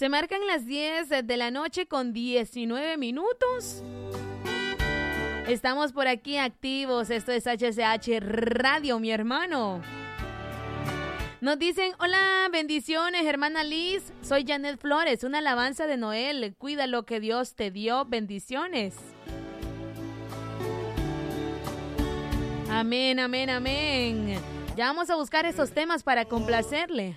Se marcan las 10 de la noche con 19 minutos. Estamos por aquí activos. Esto es HCH Radio, mi hermano. Nos dicen, hola, bendiciones, hermana Liz. Soy Janet Flores, una alabanza de Noel. Cuida lo que Dios te dio. Bendiciones. Amén, amén, amén. Ya vamos a buscar esos temas para complacerle.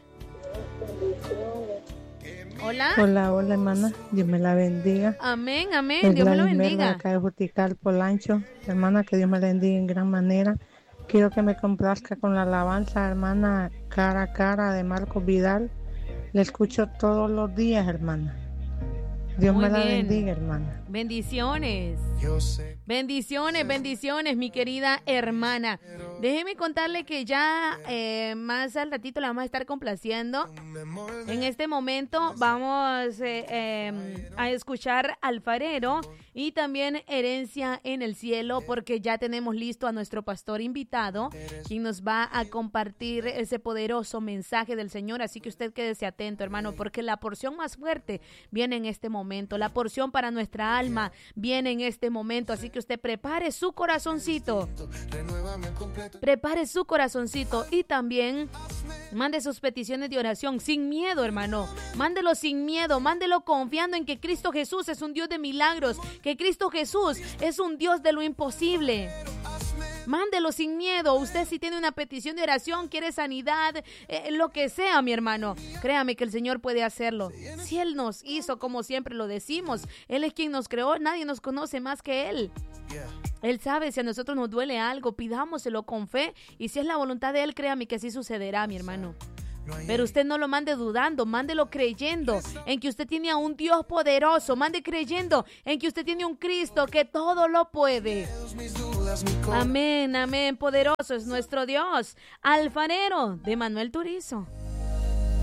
Hola. Hola, hermana. Dios me la bendiga. Amén, amén. Dios me lo bendiga. Acá de Jutical, Polancho. Hermana, que Dios me la bendiga en gran manera. Quiero que me complazca con la alabanza, hermana, Cara a Cara de Marcos Vidal. Le escucho todos los días, hermana. Dios Muy me la bien. bendiga, hermana. Bendiciones. Bendiciones, bendiciones, mi querida hermana. Déjeme contarle que ya más al ratito la vamos a estar complaciendo. En este momento vamos a escuchar Alfarero y también Herencia en el Cielo, porque ya tenemos listo a nuestro pastor invitado, quien nos va a compartir ese poderoso mensaje del Señor. Así que usted quédese atento, hermano, porque la porción más fuerte viene en este momento. La porción para nuestra alma viene en este momento. Así que usted prepare su corazoncito. Prepare su corazoncito y también mande sus peticiones de oración sin miedo, hermano. Mándelo sin miedo, mándelo confiando en que Cristo Jesús es un Dios de milagros, que Cristo Jesús es un Dios de lo imposible. Mándelo sin miedo. Usted si tiene una petición de oración, quiere sanidad, lo que sea, mi hermano, créame que el Señor puede hacerlo. Si Él nos hizo, como siempre lo decimos, Él es quien nos creó, nadie nos conoce más que Él. Él sabe si a nosotros nos duele algo, pidámoselo con fe, y si es la voluntad de Él, créame que así sucederá, mi hermano. Pero usted no lo mande dudando, mándelo creyendo en que usted tiene a un Dios poderoso, mande creyendo en que usted tiene un Cristo que todo lo puede. Amén, amén, poderoso es nuestro Dios. Alfarero de Manuel Turizo.